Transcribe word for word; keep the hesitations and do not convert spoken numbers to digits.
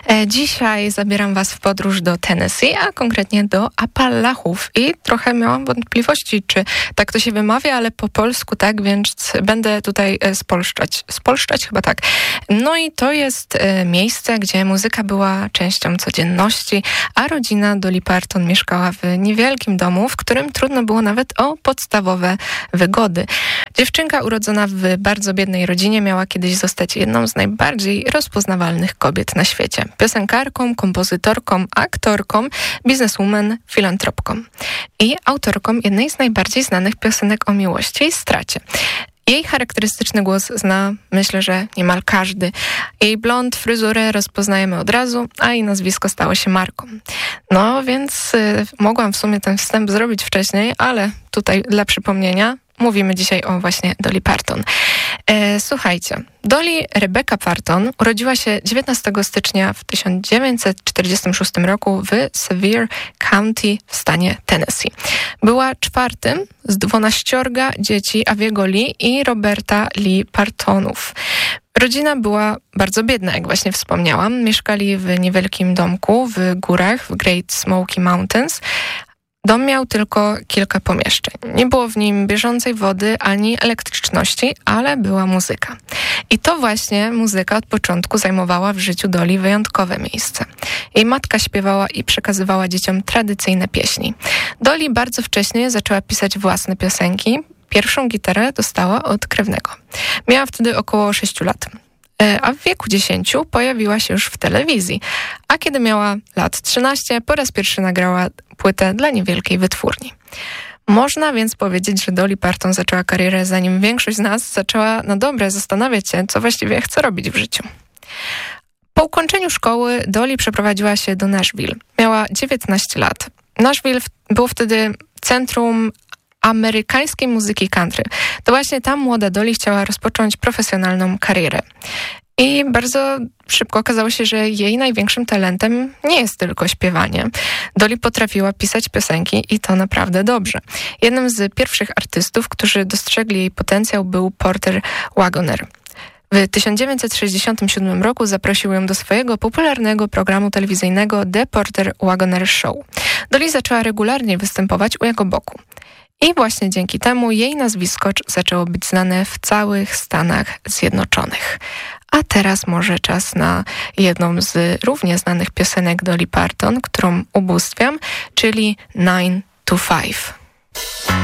Dzisiaj zabieram Was w podróż do Tennessee, a konkretnie do Appalachów. I trochę miałam wątpliwości, czy tak to się wymawia, ale po polsku tak, więc będę tutaj spolszczać. Spolszczać chyba tak. No i to jest miejsce, gdzie muzyka była częścią codzienności, a rodzina Dolly Parton mieszkała w niewielkim domu, w którym trudno było nawet o podstawowe wygody. Dziewczynka urodzona w bardzo biednej rodzinie miała kiedyś zostać jedną z najbardziej rozpoznawalnych kobiet na świecie. Piosenkarką, kompozytorką, aktorką, bizneswoman, filantropką i autorką jednej z najbardziej znanych piosenek o miłości i stracie. Jej charakterystyczny głos zna, myślę, że niemal każdy. Jej blond, fryzurę rozpoznajemy od razu, a jej nazwisko stało się marką. No więc y, mogłam w sumie ten wstęp zrobić wcześniej, ale tutaj dla przypomnienia mówimy dzisiaj o właśnie Dolly Parton. E, słuchajcie, Dolly Rebecca Parton urodziła się dziewiętnastego stycznia w tysiąc dziewięćset czterdziestym szóstym roku w Sevier County w stanie Tennessee. Była czwartym z dwunaściorga dzieci Aviego Lee i Roberta Lee Partonów. Rodzina była bardzo biedna, jak właśnie wspomniałam. Mieszkali w niewielkim domku w górach, w Great Smoky Mountains. Dom miał tylko kilka pomieszczeń. Nie było w nim bieżącej wody ani elektryczności, ale była muzyka. I to właśnie muzyka od początku zajmowała w życiu Dolly wyjątkowe miejsce. Jej matka śpiewała i przekazywała dzieciom tradycyjne pieśni. Dolly bardzo wcześnie zaczęła pisać własne piosenki. Pierwszą gitarę dostała od krewnego. Miała wtedy około sześciu lat. A w wieku dziesięciu pojawiła się już w telewizji, a kiedy miała lat trzynaście, po raz pierwszy nagrała płytę dla niewielkiej wytwórni. Można więc powiedzieć, że Dolly Parton zaczęła karierę, zanim większość z nas zaczęła na dobre zastanawiać się, co właściwie chce robić w życiu. Po ukończeniu szkoły Dolly przeprowadziła się do Nashville. Miała dziewiętnaście lat. Nashville było wtedy centrum amerykańskiej muzyki country. To właśnie tam młoda Dolly chciała rozpocząć profesjonalną karierę. I bardzo szybko okazało się, że jej największym talentem nie jest tylko śpiewanie. Dolly potrafiła pisać piosenki i to naprawdę dobrze. Jednym z pierwszych artystów, którzy dostrzegli jej potencjał, był Porter Wagoner. W tysiąc dziewięćset sześćdziesiątym siódmym roku zaprosił ją do swojego popularnego programu telewizyjnego The Porter Wagoner Show. Dolly zaczęła regularnie występować u jego boku. I właśnie dzięki temu jej nazwisko zaczęło być znane w całych Stanach Zjednoczonych. A teraz może czas na jedną z równie znanych piosenek Dolly Parton, którą ubóstwiam, czyli nine to five.